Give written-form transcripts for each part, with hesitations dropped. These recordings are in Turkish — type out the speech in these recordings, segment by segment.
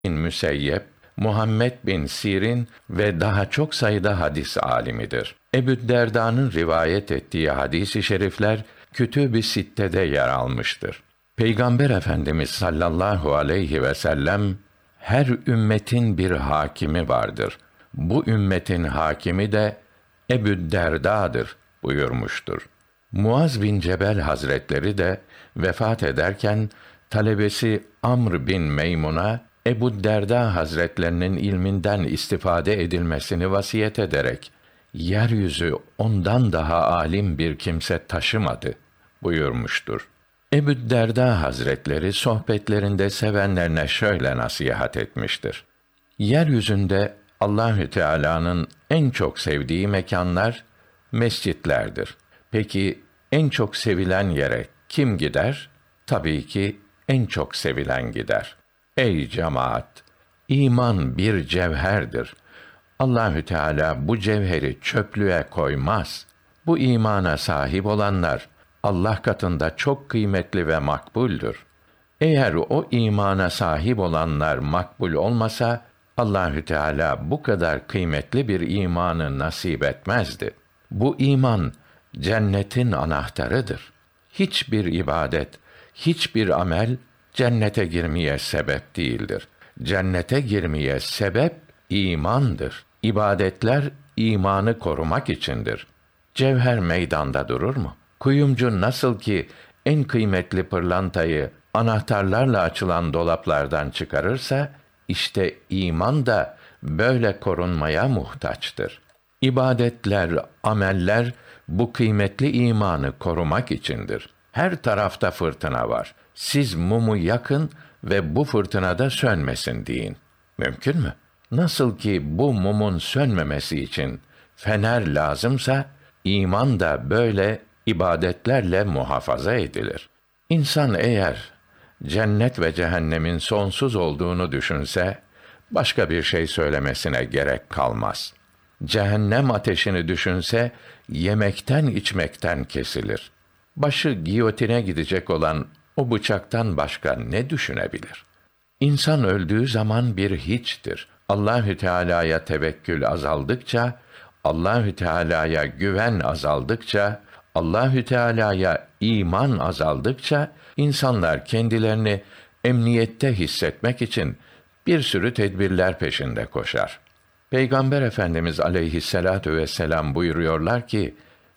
bin Müseyyep, Muhammed bin Sirin ve daha çok sayıda hadis alimidir. Ebu Derda'nın rivayet ettiği hadis-i şerifler Kütüb-i Sitte'de yer almıştır. Peygamber Efendimiz sallallahu aleyhi ve sellem, her ümmetin bir hakimi vardır. Bu ümmetin hakimi de Ebu Derda'dır buyurmuştur. Muaz bin Cebel Hazretleri de vefat ederken talebesi Amr bin Meymun'a Ebu Derda Hazretlerinin ilminden istifade edilmesini vasiyet ederek, yeryüzü ondan daha alim bir kimse taşımadı buyurmuştur. Ebu Derda Hazretleri sohbetlerinde sevenlerine şöyle nasihat etmiştir: Yeryüzünde Allahü Teala'nın en çok sevdiği mekanlar mescitlerdir. Peki en çok sevilen yere kim gider? Tabii ki en çok sevilen gider. Ey cemaat! İman bir cevherdir. Allahü Teala bu cevheri çöplüğe koymaz. Bu imana sahip olanlar Allah katında çok kıymetli ve makbuldür. Eğer o imana sahip olanlar makbul olmasa, Allahü Teala bu kadar kıymetli bir imanı nasip etmezdi. Bu iman cennetin anahtarıdır. Hiçbir ibadet, hiçbir amel cennete girmeye sebep değildir. Cennete girmeye sebep imandır. İbadetler imanı korumak içindir. Cevher meydanda durur mu? Kuyumcu nasıl ki en kıymetli pırlantayı anahtarlarla açılan dolaplardan çıkarırsa, işte iman da böyle korunmaya muhtaçtır. İbadetler, ameller bu kıymetli imanı korumak içindir. Her tarafta fırtına var. Siz mumu yakın ve bu fırtınada sönmesin deyin. Mümkün mü? Nasıl ki bu mumun sönmemesi için fener lazımsa, iman da böyle ibadetlerle muhafaza edilir. İnsan eğer cennet ve cehennemin sonsuz olduğunu düşünse, başka bir şey söylemesine gerek kalmaz. Cehennem ateşini düşünse, yemekten içmekten kesilir. Başı giyotine gidecek olan o bıçaktan başka ne düşünebilir? İnsan öldüğü zaman bir hiçtir. Allahü Teala'ya tevekkül azaldıkça, Allahü Teala'ya güven azaldıkça, Allahü Teala'ya iman azaldıkça, insanlar kendilerini emniyette hissetmek için bir sürü tedbirler peşinde koşar. Peygamber Efendimiz aleyhisselâtü vesselam buyuruyorlar ki,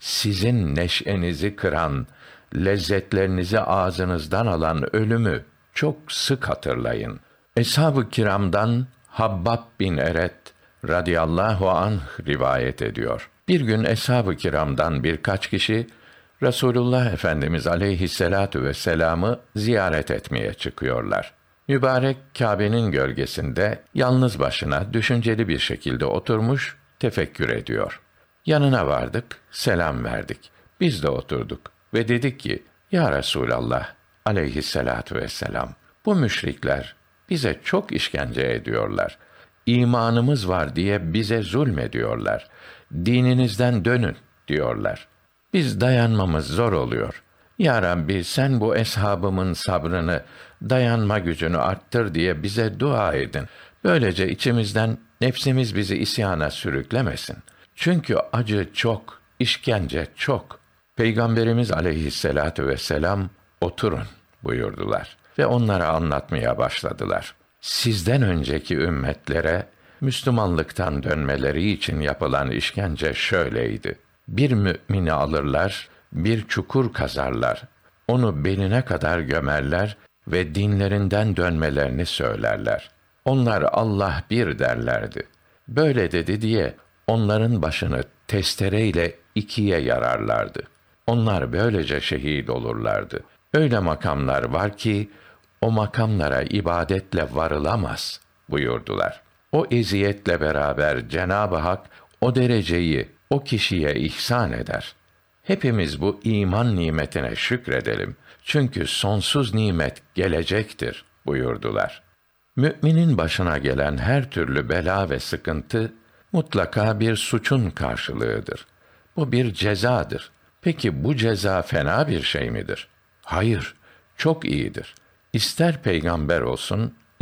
sizin neşenizi kıran, lezzetlerinizi ağzınızdan alan ölümü çok sık hatırlayın. Eshab-ı kiramdan Habbab bin Eret radıyallahu anh rivayet ediyor. Bir gün eshab-ı kiramdan birkaç kişi Resulullah Efendimiz aleyhisselâtü vesselam'ı ziyaret etmeye çıkıyorlar. Mübarek Kâbe'nin gölgesinde yalnız başına düşünceli bir şekilde oturmuş tefekkür ediyor. Yanına vardık, selam verdik. Biz de oturduk ve dedik ki, Ya Resulallah aleyhisselâtü vesselam, bu müşrikler bize çok işkence ediyorlar. İmanımız var diye bize zulmediyorlar. Dininizden dönün diyorlar. Biz dayanmamız zor oluyor. Ya Rabbi sen bu eshabımın sabrını, dayanma gücünü arttır diye bize dua edin. Böylece içimizden nefsimiz bizi isyana sürüklemesin. Çünkü acı çok, işkence çok. Peygamberimiz aleyhisselâtü vesselam, oturun buyurdular ve onlara anlatmaya başladılar. Sizden önceki ümmetlere Müslümanlıktan dönmeleri için yapılan işkence şöyleydi. Bir mümini alırlar, bir çukur kazarlar, onu beline kadar gömerler ve dinlerinden dönmelerini söylerler. Onlar Allah bir derlerdi. Böyle dedi diye onların başını testereyle ikiye yararlardı. Onlar böylece şehit olurlardı. Öyle makamlar var ki, o makamlara ibadetle varılamaz buyurdular. O eziyetle beraber Cenab-ı Hak o dereceyi o kişiye ihsan eder. Hepimiz bu iman nimetine şükredelim. Çünkü sonsuz nimet gelecektir buyurdular. Müminin başına gelen her türlü bela ve sıkıntı mutlaka bir suçun karşılığıdır. Bu bir cezadır. Peki bu ceza fena bir şey midir? Hayır, çok iyidir. İster peygamber olsun,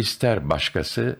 ister başkası